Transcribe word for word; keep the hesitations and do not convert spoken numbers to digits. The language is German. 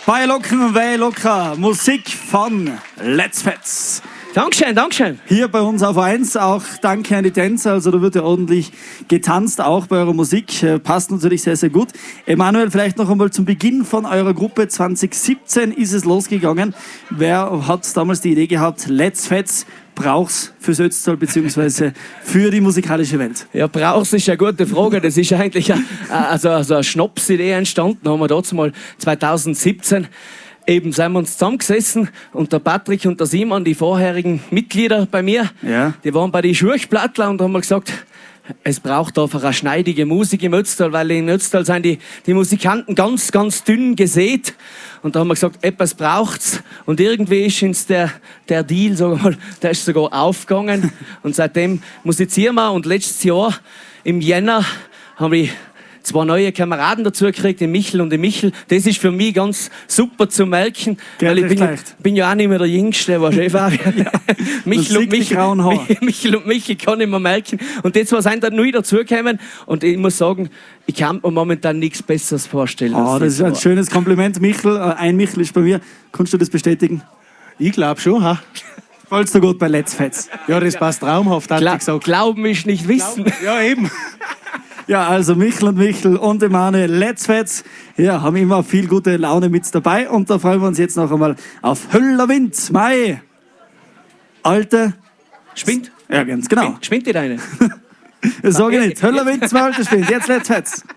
Bei Locken und Weil locker, Musik von Let's Fets. Dankeschön, Dankeschön. Hier bei uns auf eins auch danke an die Tänzer, also da wird ja ordentlich getanzt, auch bei eurer Musik, äh, passt natürlich sehr, sehr gut. Emanuel, vielleicht noch einmal zum Beginn von eurer Gruppe, zwanzig siebzehn ist es losgegangen. Wer hat damals die Idee gehabt, Let's Fets brauch's fürs Ötztal bzw. für die musikalische Welt? Ja, brauch's ist eine gute Frage. Das ist eigentlich eine, also, also eine Schnapsidee entstanden. Da haben wir dazu mal zwanzig siebzehn eben sind wir uns zusammengesessen und der Patrick und der Simon, die vorherigen Mitglieder bei mir, ja. die waren bei den Schurchplattler und haben wir gesagt, es braucht einfach eine schneidige Musik im Ötztal, weil in Ötztal sind die, die Musikanten ganz, ganz dünn gesät. Und da haben wir gesagt, etwas braucht's. Und irgendwie ist uns der, der Deal, sagen wir mal, der ist sogar aufgegangen. Und seitdem musizieren wir. Und letztes Jahr im Jänner haben wir zwei neue Kameraden dazu gekriegt, den Michel und den Michel. Das ist für mich ganz super zu merken, Geht weil ich bin, leicht. bin ja auch nicht mehr der Jüngste, war schon Fabian. Ja. Michel, und Michel, Michel und Michel kann ich mir merken. Und die zwei sind dann neu dazugekommen. Und ich muss sagen, ich kann mir momentan nichts Besseres vorstellen. Oh, das ist ein schönes Kompliment, Michel. Ein Michel ist bei mir. Kannst du das bestätigen? Ich glaube schon, ha? Vollst du gut bei Let's Fets? Ja, das passt traumhaft, hat Gla ich gesagt. Glauben ist nicht wissen. Ja, eben. Ja, also Michel und Michel und Emanuel, Let's Fets, ja, haben immer viel gute Laune mit dabei. Und da freuen wir uns jetzt noch einmal auf Höller Wind, Mai. Alte. Spinnt? Ja, ganz genau. Spinnt die deine? Das sage ich nicht. Höller Wind, zwei alte Spind. Jetzt Let's Fets.